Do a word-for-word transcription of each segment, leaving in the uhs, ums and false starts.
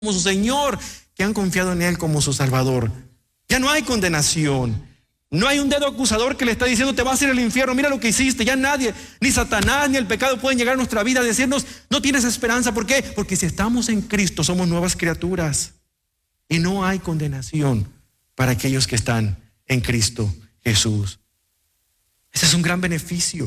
como su Señor, que han confiado en Él como su Salvador. Ya no hay condenación. No hay un dedo acusador que le está diciendo te vas a ir al infierno, mira lo que hiciste. Ya nadie, ni Satanás ni el pecado pueden llegar a nuestra vida a decirnos no tienes esperanza. ¿Por qué? Porque si estamos en Cristo somos nuevas criaturas y no hay condenación para aquellos que están en Cristo Jesús. Ese es un gran beneficio.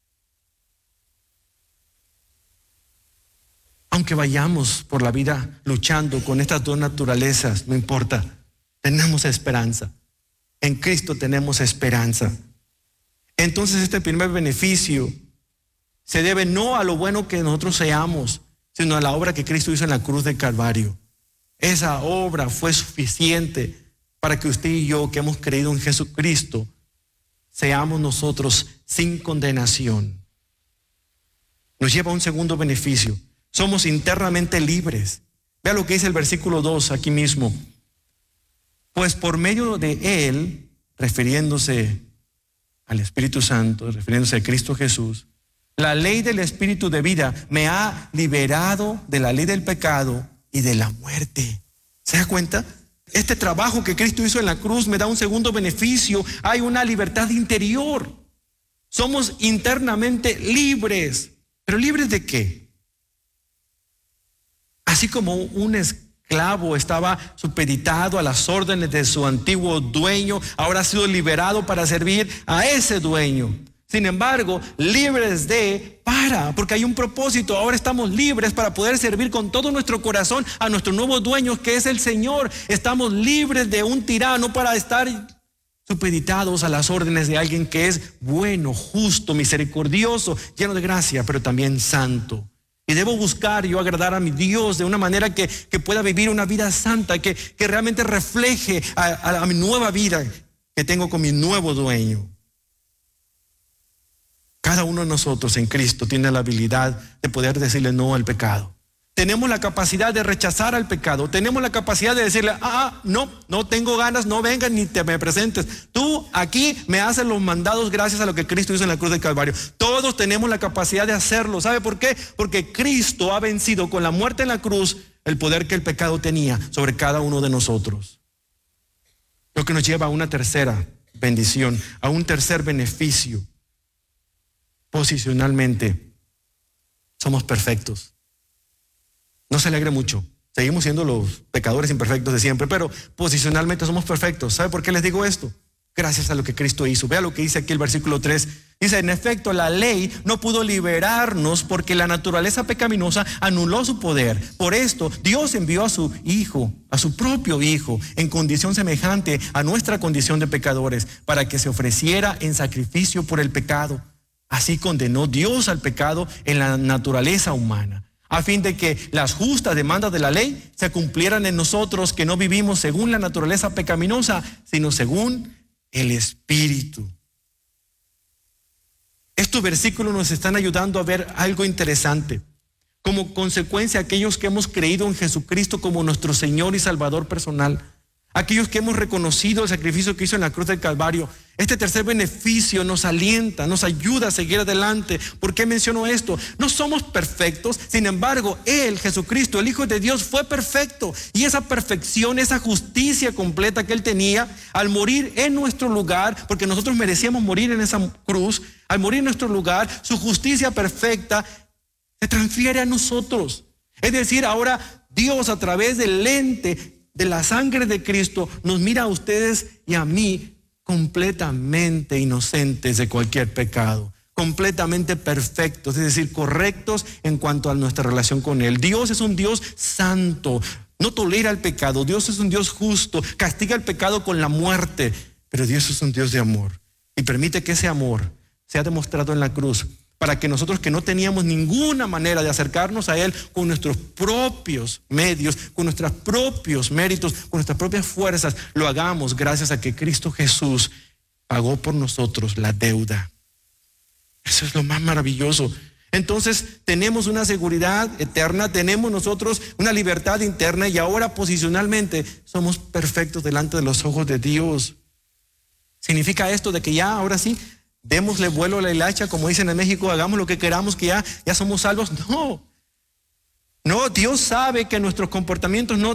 Aunque vayamos por la vida luchando con estas dos naturalezas, no importa, tenemos esperanza. En Cristo tenemos esperanza. Entonces este primer beneficio se debe no a lo bueno que nosotros seamos, sino a la obra que Cristo hizo en la cruz del Calvario. Esa obra fue suficiente para que usted y yo, que hemos creído en Jesucristo, seamos nosotros sin condenación. Nos lleva a un segundo beneficio. Somos internamente libres. Vea lo que dice el versículo dos aquí mismo. Pues por medio de Él, refiriéndose al Espíritu Santo, refiriéndose a Cristo Jesús, la ley del Espíritu de vida me ha liberado de la ley del pecado y de la muerte. ¿Se da cuenta? Este trabajo que Cristo hizo en la cruz me da un segundo beneficio. Hay una libertad interior. Somos internamente libres. ¿Pero libres de qué? Así como un esclavo estaba supeditado a las órdenes de su antiguo dueño, ahora ha sido liberado para servir a ese dueño. Sin embargo, libres de para, porque hay un propósito. Ahora estamos libres para poder servir con todo nuestro corazón a nuestro nuevo dueño, que es el Señor. Estamos libres de un tirano para estar supeditados a las órdenes de alguien que es bueno, justo, misericordioso, lleno de gracia, pero también santo. Y debo buscar yo agradar a mi Dios de una manera que, que pueda vivir una vida santa, que, que realmente refleje a, a, a mi nueva vida que tengo con mi nuevo dueño. Cada uno de nosotros en Cristo tiene la habilidad de poder decirle no al pecado. Tenemos la capacidad de rechazar al pecado. Tenemos la capacidad de decirle, ah, no, no tengo ganas, no vengas ni te me presentes. Tú aquí me haces los mandados gracias a lo que Cristo hizo en la cruz del Calvario. Todos tenemos la capacidad de hacerlo. ¿Sabe por qué? Porque Cristo ha vencido con la muerte en la cruz el poder que el pecado tenía sobre cada uno de nosotros. Lo que nos lleva a una tercera bendición, a un tercer beneficio. Posicionalmente, somos perfectos. No se alegre mucho. Seguimos siendo los pecadores imperfectos de siempre, pero posicionalmente somos perfectos. ¿Sabe por qué les digo esto? Gracias a lo que Cristo hizo. Vea lo que dice aquí el versículo tres. Dice, en efecto, la ley no pudo liberarnos porque la naturaleza pecaminosa anuló su poder. Por esto, Dios envió a su Hijo, a su propio Hijo, en condición semejante a nuestra condición de pecadores, para que se ofreciera en sacrificio por el pecado. Así condenó Dios al pecado en la naturaleza humana, a fin de que las justas demandas de la ley se cumplieran en nosotros, que no vivimos según la naturaleza pecaminosa, sino según el Espíritu. Estos versículos nos están ayudando a ver algo interesante. Como consecuencia, aquellos que hemos creído en Jesucristo como nuestro Señor y Salvador personal, aquellos que hemos reconocido el sacrificio que hizo en la cruz del Calvario, este tercer beneficio nos alienta, nos ayuda a seguir adelante. ¿Por qué menciono esto? No somos perfectos, sin embargo, Él, Jesucristo, el Hijo de Dios, fue perfecto. Y esa perfección, esa justicia completa que Él tenía, al morir en nuestro lugar, porque nosotros merecíamos morir en esa cruz, al morir en nuestro lugar, su justicia perfecta se transfiere a nosotros. Es decir, ahora Dios, a través del lente de la sangre de Cristo, nos mira a ustedes y a mí completamente inocentes de cualquier pecado, completamente perfectos, es decir, correctos en cuanto a nuestra relación con Él. Dios es un Dios santo, no tolera el pecado. Dios es un Dios justo, castiga el pecado con la muerte, pero Dios es un Dios de amor y permite que ese amor sea demostrado en la cruz, para que nosotros, que no teníamos ninguna manera de acercarnos a Él con nuestros propios medios, con nuestros propios méritos, con nuestras propias fuerzas, lo hagamos gracias a que Cristo Jesús pagó por nosotros la deuda. Eso es lo más maravilloso. Entonces tenemos una seguridad eterna, tenemos nosotros una libertad interna, y ahora posicionalmente somos perfectos delante de los ojos de Dios. ¿Significa esto de que ya ahora sí démosle vuelo a la hilacha, como dicen en México, hagamos lo que queramos, que ya, ya somos salvos? No. No, Dios sabe que nuestros comportamientos no